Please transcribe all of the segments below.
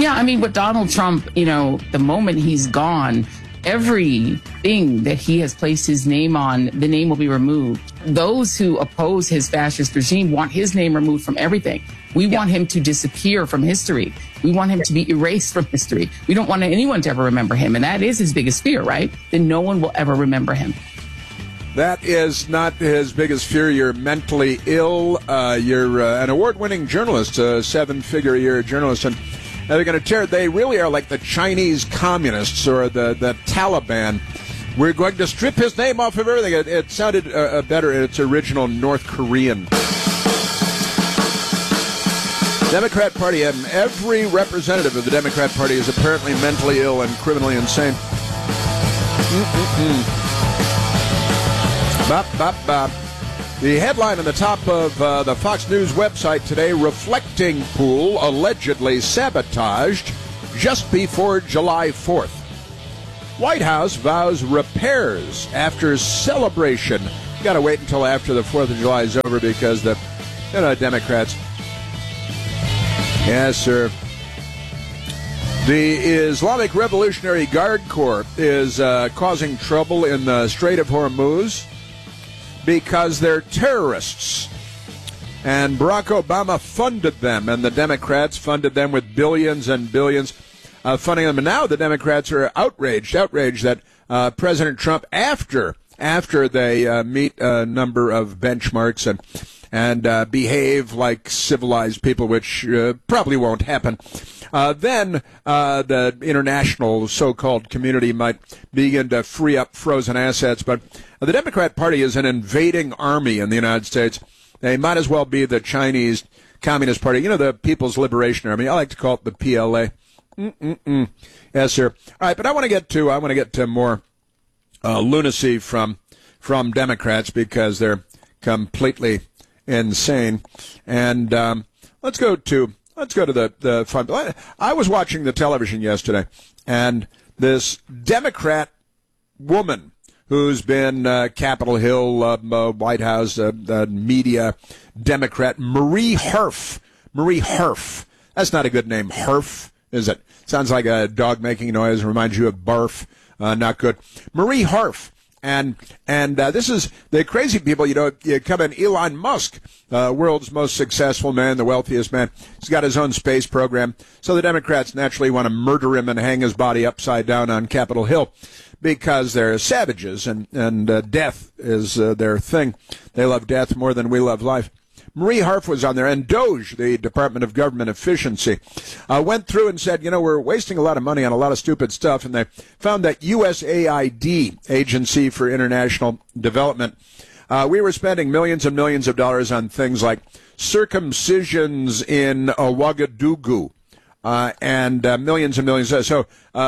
Yeah, I mean, with Donald Trump, the moment he's gone, everything that he has placed his name on, the name will be removed. Those who oppose his fascist regime want his name removed from everything. We want him to disappear from history. We want him to be erased from history. We don't want anyone to ever remember him. And that is his biggest fear, right? That no one will ever remember him. That is not his biggest fear. You're mentally ill. You're an award-winning journalist, a seven-figure-a-year journalist. And they're going to tear. They really are like the Chinese communists or the Taliban. We're going to strip his name off of everything. It sounded better in its original North Korean. Democrat Party, and every representative of the Democrat Party is apparently mentally ill and criminally insane. Bop, bop, bop. The headline on the top of the Fox News website today, reflecting pool allegedly sabotaged just before July 4th. White House vows repairs after celebration. You got to wait until after the 4th of July is over because the Democrats. Yes, sir. The Islamic Revolutionary Guard Corps is causing trouble in the Strait of Hormuz because they're terrorists. And Barack Obama funded them, and the Democrats funded them with billions and billions of funding them. And now the Democrats are outraged that President Trump, after they meet a number of benchmarks and behave like civilized people, which probably won't happen, then the international so-called community might begin to free up frozen assets. But the Democrat Party is an invading army in the United States. They might as well be the Chinese Communist Party, the People's Liberation Army. I like to call it the PLA. Yes, sir. All right, but I want to get to more lunacy from Democrats because they're completely insane. And let's go to the fun. I was watching the television yesterday, and this Democrat woman who's been Capitol Hill, White House, media Democrat, Marie Harf. Marie Harf. That's not a good name. Harf, is it? Sounds like a dog making noise. Reminds you of barf. Not good. Marie Harf. And this is the crazy people, you come in. Elon Musk, world's most successful man, the wealthiest man. He's got his own space program. So the Democrats naturally want to murder him and hang his body upside down on Capitol Hill because they're savages and death is their thing. They love death more than we love life. Marie Harf was on there, and DOGE, the Department of Government Efficiency, went through and said, we're wasting a lot of money on a lot of stupid stuff, and they found that USAID, Agency for International Development, we were spending millions and millions of dollars on things like circumcisions in Ouagadougou, and millions and millions. So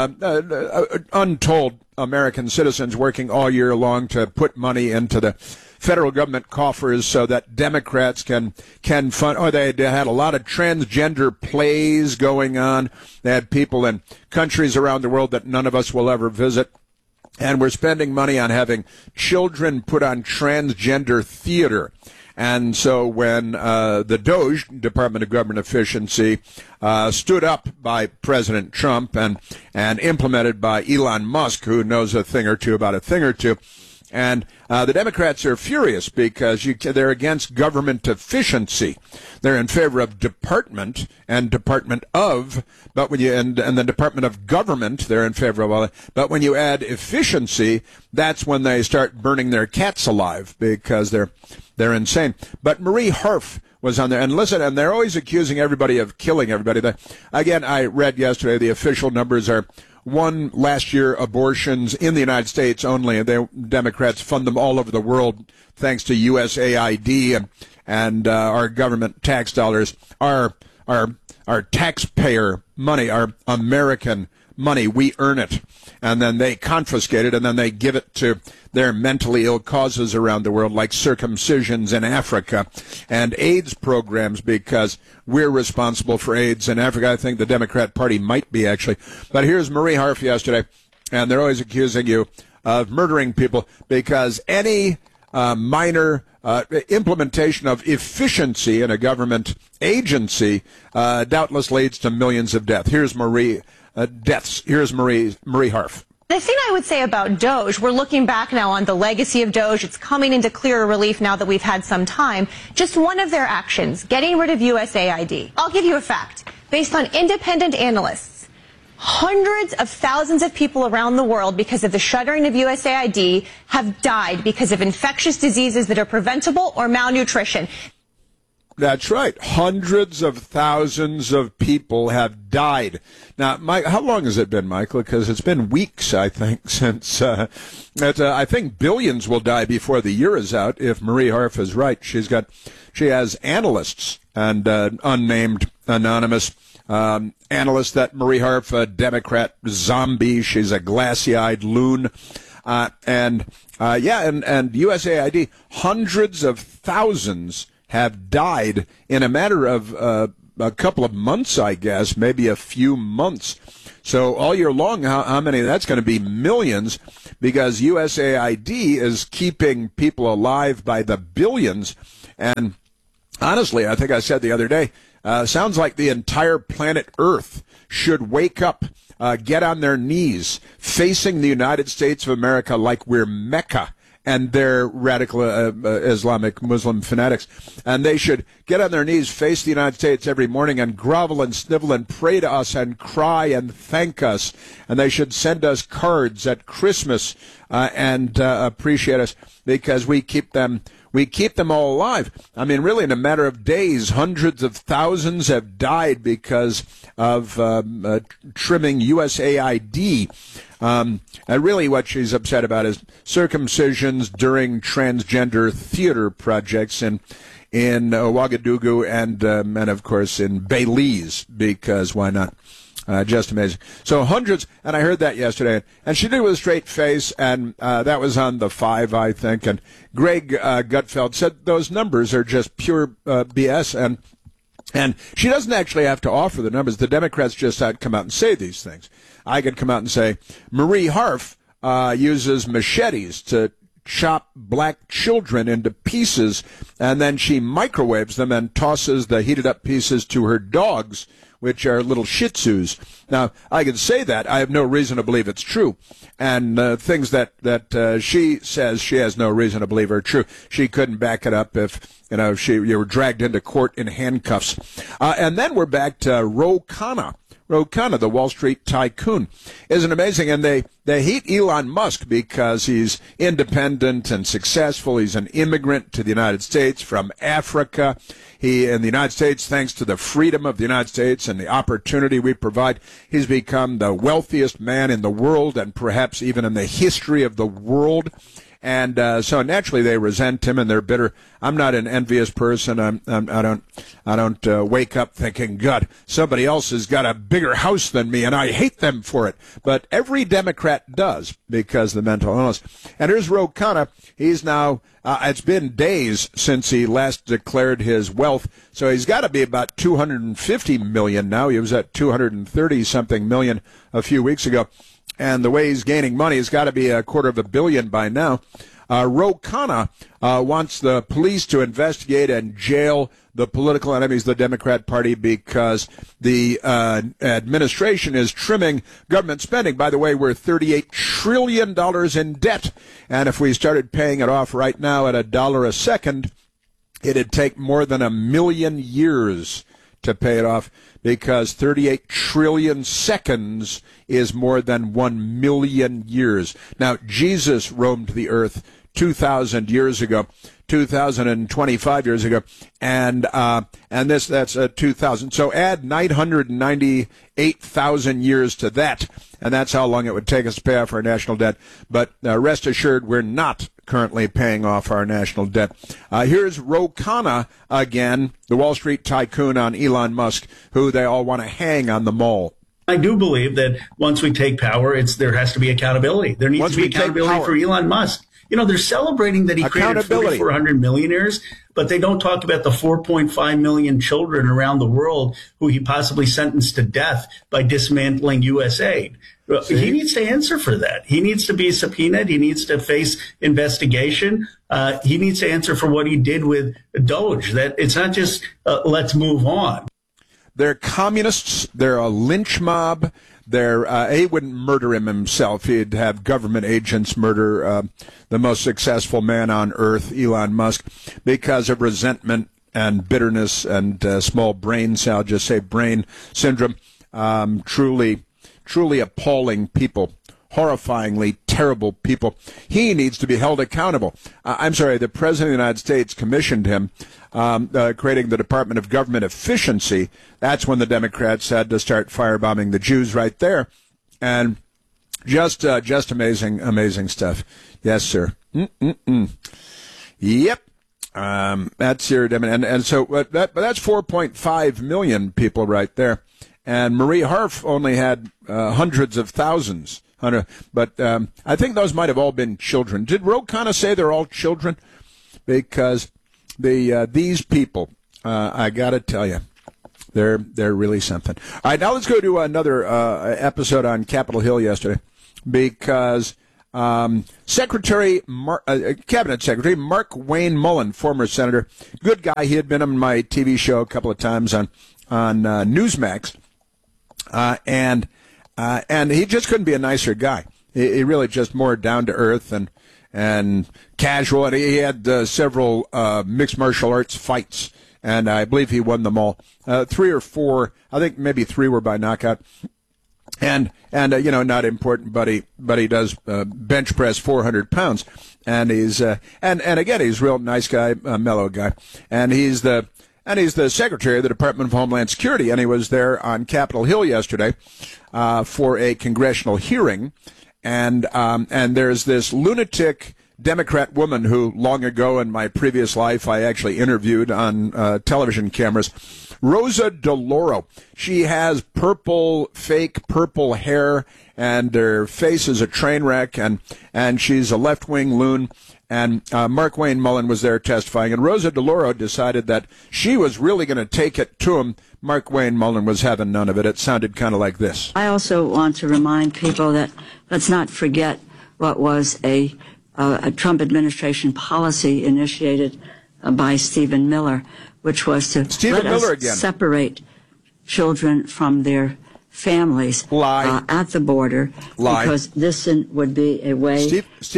untold American citizens working all year long to put money into the federal government coffers so that Democrats can fund. Or they had a lot of transgender plays going on. They had people in countries around the world that none of us will ever visit. And we're spending money on having children put on transgender theater. And so when the DOGE, Department of Government Efficiency, stood up by President Trump and implemented by Elon Musk, who knows a thing or two about a thing or two, and the Democrats are furious because they're against government efficiency. They're in favor of department and department of, but when you and the Department of Government, they're in favor of all that. But when you add efficiency, that's when they start burning their cats alive because they're insane. But Marie Harf was on there, and listen, and they're always accusing everybody of killing everybody. Again, I read yesterday the official numbers are one last year abortions in the United States only, and the Democrats fund them all over the world thanks to USAID and our government tax dollars, our taxpayer money, our American money. We earn it, and then they confiscate it, and then they give it to their mentally ill causes around the world, like circumcisions in Africa and AIDS programs, because we're responsible for AIDS in Africa. I think the Democrat Party might be, actually. But here's Marie Harf yesterday, and they're always accusing you of murdering people because any minor implementation of efficiency in a government agency doubtless leads to millions of deaths. Here's Marie Harf. The thing I would say about Doge, we're looking back now on the legacy of Doge. It's coming into clearer relief now that we've had some time. Just one of their actions, getting rid of USAID. I'll give you a fact. Based on independent analysts, hundreds of thousands of people around the world, because of the shuttering of USAID, have died because of infectious diseases that are preventable or malnutrition. That's right. Hundreds of thousands of people have died. Now, Mike, how long has it been, Michael? Because it's been weeks, I think, since I think billions will die before the year is out. If Marie Harf is right, she has analysts and unnamed, anonymous analysts that Marie Harf, a Democrat zombie, she's a glassy-eyed loon. And USAID, hundreds of thousands have died in a matter of a couple of months, I guess, maybe a few months. So all year long, how many? That's going to be millions, because USAID is keeping people alive by the billions. And honestly, I think I said the other day, sounds like the entire planet Earth should wake up, get on their knees, facing the United States of America like we're Mecca and they're radical Islamic Muslim fanatics. And they should get on their knees, face the United States every morning and grovel and snivel and pray to us and cry and thank us. And they should send us cards at Christmas and appreciate us, because we keep them all alive. I mean, really, in a matter of days, hundreds of thousands have died because of trimming USAID. And really what she's upset about is circumcisions during transgender theater projects in Ouagadougou and of course, in Belize, because why not? Just amazing. So hundreds, and I heard that yesterday, and she did it with a straight face, and that was on the 5, I think, and Greg Gutfeld said those numbers are just pure BS, and she doesn't actually have to offer the numbers. The Democrats just come out and say these things. I could come out and say, Marie Harf uses machetes to chop black children into pieces, and then she microwaves them and tosses the heated up pieces to her dogs, which are little Shih Tzus. Now, I can say that. I have no reason to believe it's true. And things that she says she has no reason to believe are true. She couldn't back it up if, you were dragged into court in handcuffs. And then we're back to Ro Khanna. Ro Khanna, the Wall Street tycoon. Isn't amazing? And they hate Elon Musk because he's independent and successful. He's an immigrant to the United States from Africa. He, in the United States, thanks to the freedom of the United States and the opportunity we provide, he's become the wealthiest man in the world, and perhaps even in the history of the world. And so naturally they resent him and they're bitter. I'm not an envious person. I don't wake up thinking, God, somebody else has got a bigger house than me and I hate them for it. But every Democrat does, because of the mental illness. And here's Ro Khanna. He's now, it's been days since he last declared his wealth. So he's got to be about 250 million now. He was at 230 something million a few weeks ago. And the way he's gaining money has got to be $250 million by now. Ro Khanna wants the police to investigate and jail the political enemies of the Democrat Party because the administration is trimming government spending. By the way, we're $38 trillion in debt. And if we started paying it off right now at $1 a second, it'd take more than 1 million years to pay it off, because 38 trillion seconds is more than 1 million years. Now, Jesus roamed the earth 2,000 years ago, 2,025 years ago, and that's 2,000. So add 998,000 years to that, and that's how long it would take us to pay off our national debt. But rest assured, we're not currently paying off our national debt. Here's Ro Khanna again, the Wall Street tycoon on Elon Musk, who they all want to hang on the mall. I do believe that once we take power, there has to be accountability. There needs to be accountability for Elon Musk. they're celebrating that he created 4,400 millionaires, but they don't talk about the 4.5 million children around the world who he possibly sentenced to death by dismantling USAID. He needs to answer for that. He needs to be subpoenaed. He needs to face investigation. He needs to answer for what he did with Doge. That it's not just let's move on. They're communists. They're a lynch mob. He wouldn't murder him himself. He'd have government agents murder the most successful man on earth, Elon Musk, because of resentment and bitterness and small brain, I'll just say brain syndrome. Truly appalling people, horrifyingly terrible people. He needs to be held accountable. The President of the United States commissioned him, creating the Department of Government Efficiency. That's when the Democrats had to start firebombing the Jews right there. And just amazing stuff. Yes, sir. Yep. That's your, and so that's 4.5 million people right there. And Marie Harf only had hundreds of thousands. But I think those might have all been children. Did Ro Khanna say they're all children? Because these people, I got to tell you, they're really something. All right, now let's go to another episode on Capitol Hill yesterday, because Cabinet Secretary Mark Wayne Mullen, former senator, good guy. He had been on my TV show a couple of times on Newsmax. And he just couldn't be a nicer guy. He really just more down to earth and casual. And he had several mixed martial arts fights, and I believe he won them all. 3 or 4, I think maybe 3 were by knockout. And not important, but he does bench press 400 pounds, and he's and again he's a real nice guy, mellow guy, and he's the Secretary of the Department of Homeland Security, and he was there on Capitol Hill yesterday for a congressional hearing, and there's this lunatic Democrat woman who long ago in my previous life I actually interviewed on television cameras, Rosa DeLauro. She has fake purple hair, and her face is a train wreck, and she's a left-wing loon. And Mark Wayne Mullen was there testifying, and Rosa DeLauro decided that she was really going to take it to him. Mark Wayne Mullen was having none of it. It sounded kind of like this. I also want to remind people that let's not forget what was a Trump administration policy initiated by Stephen Miller, which was to separate children from their families at the border, because this would be a way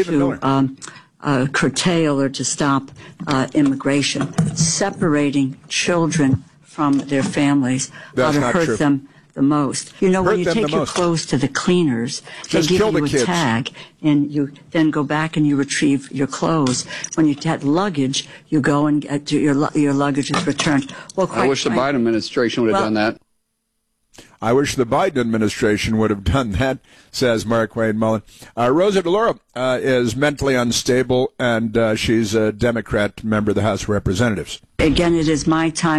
to curtail or to stop immigration. Separating children from their families ought to hurt them the most. When you take your clothes to the cleaners, they give you a tag, and you then go back and you retrieve your clothes. When you had luggage, you go and get your luggage is returned. Well, I wish the Biden administration would have done that. I wish the Biden administration would have done that, says Mark Wayne Mullen. Rosa DeLauro is mentally unstable, and she's a Democrat member of the House of Representatives. Again, it is my time.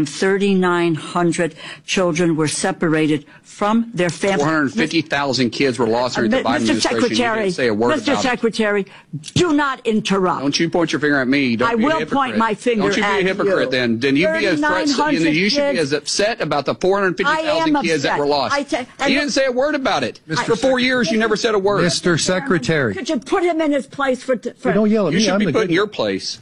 3,900 children were separated from their families. 450,000 kids were lost during the Biden administration. You didn't say a word about it. Mr. Secretary, do not interrupt. Don't you point your finger at me. I will point my finger at you. Don't you be a hypocrite then. Then you you should be as upset about the 450,000 kids that were lost. You didn't say a word about it. For 4 years, you never said a word. Mr. Secretary. Could you put him in his place for don't yell at me. You should be put in your place.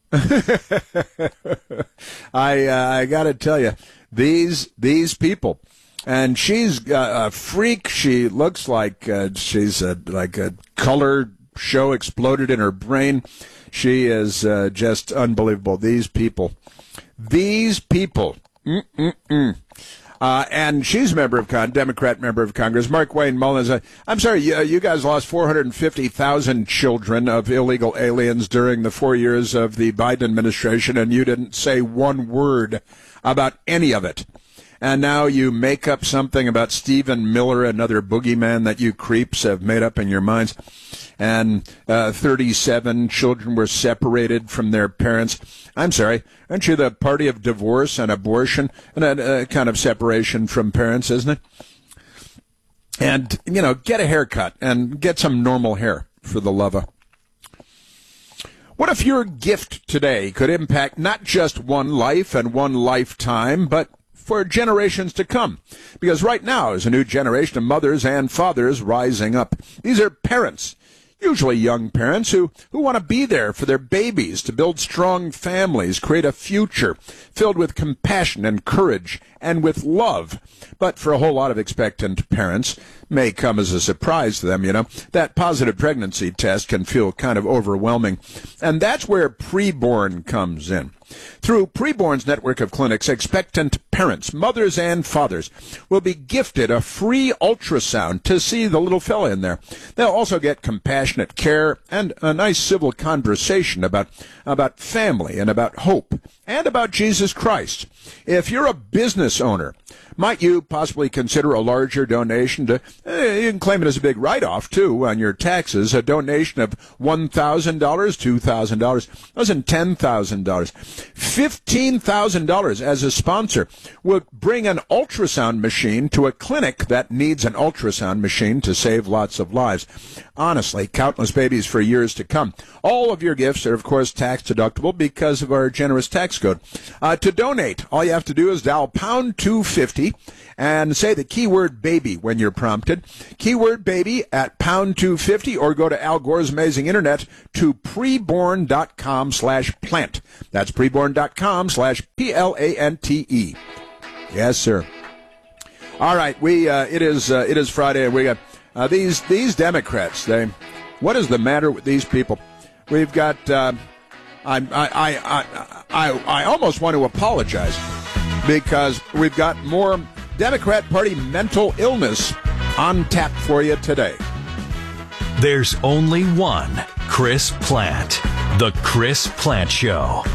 I got to tell you, these people, and she's a freak. She looks like she's like a color show exploded in her brain. She is just unbelievable. These people. And she's a member of Democrat member of Congress. Mark Wayne Mullen. I'm sorry, you guys lost 450,000 children of illegal aliens during the 4 years of the Biden administration, and you didn't say one word about any of it. And now you make up something about Stephen Miller, another boogeyman that you creeps have made up in your minds. And 37 children were separated from their parents. I'm sorry, aren't you the party of divorce and abortion and a kind of separation from parents, isn't it? And, get a haircut and get some normal hair, for the love of. What if your gift today could impact not just one life and one lifetime, but for generations to come? Because right now is a new generation of mothers and fathers rising up. These are parents, usually young parents, who want to be there for their babies, to build strong families, create a future filled with compassion and courage and with love. But for a whole lot of expectant parents, may come as a surprise to them, that positive pregnancy test can feel kind of overwhelming. And that's where Preborn comes in. Through Preborn's network of clinics, expectant parents, mothers and fathers, will be gifted a free ultrasound to see the little fella in there. They'll also get compassionate care and a nice civil conversation about family and about hope and about Jesus Christ. If you're a business owner, might you possibly consider a larger donation to, you can claim it as a big write-off, too, on your taxes, a donation of $1,000, $2,000, $10,000. $15,000 as a sponsor will bring an ultrasound machine to a clinic that needs an ultrasound machine to save lots of lives. Honestly, countless babies for years to come. All of your gifts are, of course, tax deductible because of our generous tax code. To donate, all you have to do is dial pound 250 and say the keyword baby when you're prompted. Keyword baby at pound 250, or go to Al Gore's amazing internet to preborn.com/plant. That's preborn.com/PLANTE. Yes, sir. All right, it is Friday, and we got these Democrats. What is the matter with these people? We've got I almost want to apologize because we've got more Democrat Party mental illness on tap for you today. There's only one Chris Plante. The Chris Plante Show.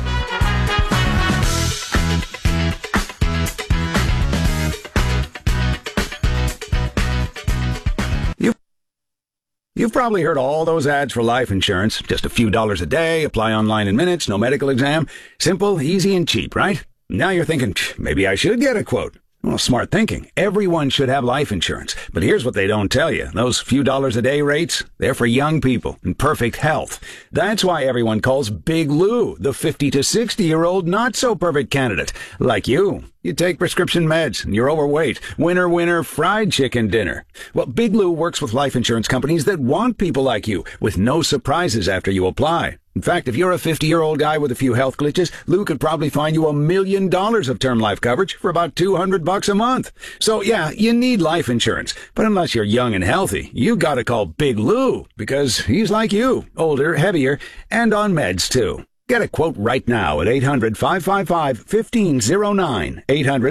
You've probably heard all those ads for life insurance. Just a few dollars a day, apply online in minutes, no medical exam. Simple, easy, and cheap, right? Now you're thinking, maybe I should get a quote. Well, smart thinking. Everyone should have life insurance. But here's what they don't tell you. Those few dollars a day rates, they're for young people in perfect health. That's why everyone calls Big Lou the 50 to 60-year-old not-so-perfect candidate. Like you. You take prescription meds, and you're overweight. Winner, winner, fried chicken dinner. Well, Big Lou works with life insurance companies that want people like you, with no surprises after you apply. In fact, if you're a 50-year-old guy with a few health glitches, Lou could probably find you $1 million of term life coverage for about $200 a month. So yeah, you need life insurance. But unless you're young and healthy, you gotta call Big Lou, because he's like you, older, heavier, and on meds too. Get a quote right now at 800-555-1509,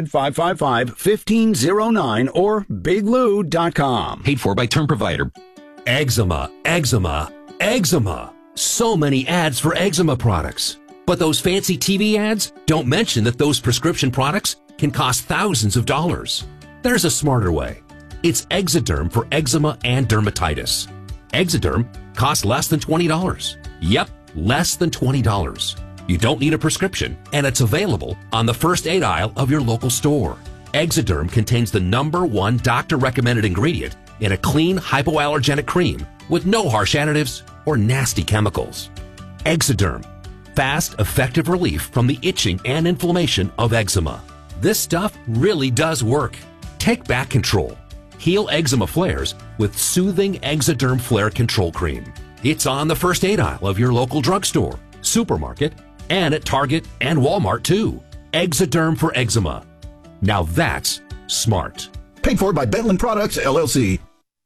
800-555-1509, or biglou.com. Paid for by term provider. Eczema, eczema, eczema. So many ads for eczema products. But those fancy TV ads don't mention that those prescription products can cost thousands of dollars. There's a smarter way. It's Exoderm for eczema and dermatitis. Exoderm costs less than $20. Yep, less than $20. You don't need a prescription, and it's available on the first aid aisle of your local store. Exoderm contains the #1 doctor-recommended ingredient in a clean, hypoallergenic cream with no harsh additives or nasty chemicals. Exoderm. Fast, effective relief from the itching and inflammation of eczema. This stuff really does work. Take back control. Heal eczema flares with soothing Exoderm Flare Control Cream. It's on the first aid aisle of your local drugstore, supermarket, and at Target and Walmart too. Exoderm for eczema. Now that's smart. Paid for by Bentland Products, LLC.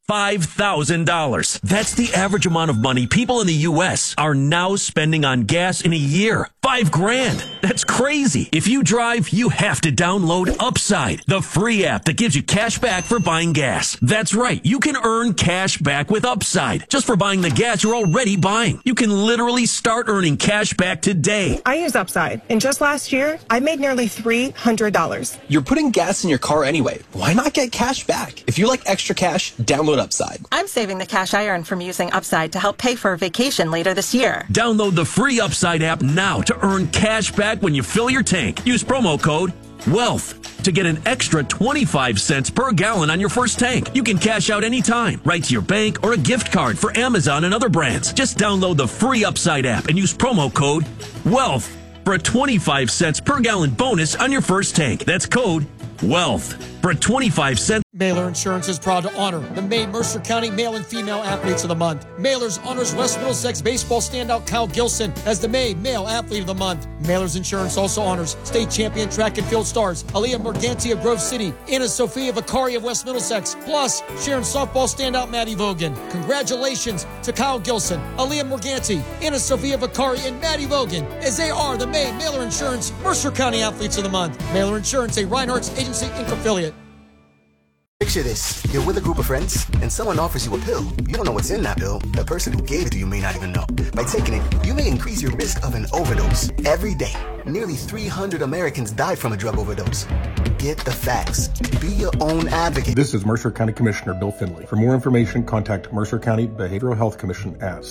$5,000. That's the average amount of money people in the U.S. are now spending on gas in a year. $5,000. That's crazy. If you drive, you have to download Upside, the free app that gives you cash back for buying gas. That's right. You can earn cash back with Upside just for buying the gas you're already buying. You can literally start earning cash back today. I use Upside, and just last year, I made nearly $300. You're putting gas in your car anyway. Why not get cash back? If you like extra cash, download Upside. I'm saving the cash I earn from using Upside to help pay for a vacation later this year. Download the free Upside app now to earn cash back when you fill your tank. Use promo code Wealth. To get an extra 25 cents per gallon on your first tank. You can cash out anytime, right to your bank or a gift card for Amazon and other brands. Just download the free Upside app and use promo code WEALTH for a 25 cents per gallon bonus on your first tank. That's code WEALTH for a 25 cent. Mailer Insurance is proud to honor the May Mercer County Male and Female Athletes of the Month. Mailers honors West Middlesex baseball standout Kyle Gilson as the May Male Athlete of the Month. Mailers Insurance also honors state champion track and field stars Aaliyah Morganti of Grove City, Anna Sophia Vicari of West Middlesex, plus Sharon softball standout Maddie Vogan. Congratulations to Kyle Gilson, Aaliyah Morganti, Anna Sophia Vicari, and Maddie Vogan as they are the May Mailer Insurance Mercer County Athletes of the Month. Mailer Insurance, a Reinhardt's Agency Inc. affiliate. Picture this. You're with a group of friends, and someone offers you a pill. You don't know what's in that pill. The person who gave it to you may not even know. By taking it, you may increase your risk of an overdose. Every day, nearly 300 Americans die from a drug overdose. Get the facts. Be your own advocate. This is Mercer County Commissioner Bill Finley. For more information, contact Mercer County Behavioral Health Commission at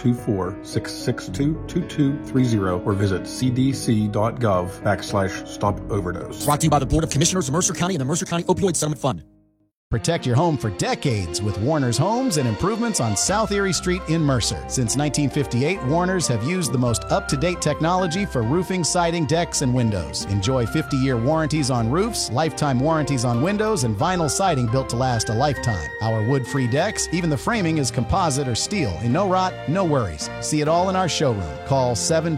724-662-2230 or visit cdc.gov/stop overdose. Brought to you by the Board of Commissioners of Mercer County and the Mercer County Opioid Settlement Fund. Protect your home for decades with Warner's Homes and Improvements on South Erie Street in Mercer. Since 1958, Warner's have used the most up-to-date technology for roofing, siding, decks, and windows. Enjoy 50-year warranties on roofs, lifetime warranties on windows, and vinyl siding built to last a lifetime. Our wood-free decks, even the framing is composite or steel, and no rot, no worries. See it all in our showroom. Call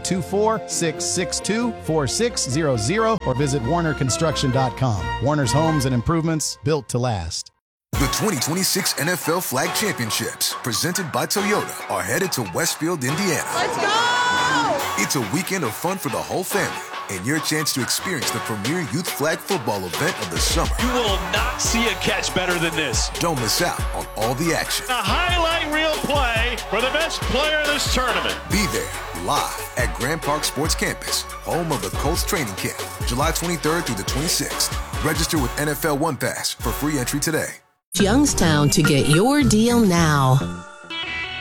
724-662-4600 or visit warnerconstruction.com. Warner's Homes and Improvements, built to last. The 2026 NFL Flag Championships, presented by Toyota, are headed to Westfield, Indiana. Let's go! It's a weekend of fun for the whole family and your chance to experience the premier youth flag football event of the summer. You will not see a catch better than this. Don't miss out on all the action. A highlight reel play for the best player in this tournament. Be there live at Grand Park Sports Campus, home of the Colts training camp, July 23rd through the 26th. Register with NFL One Pass for free entry today. Youngstown to get your deal now.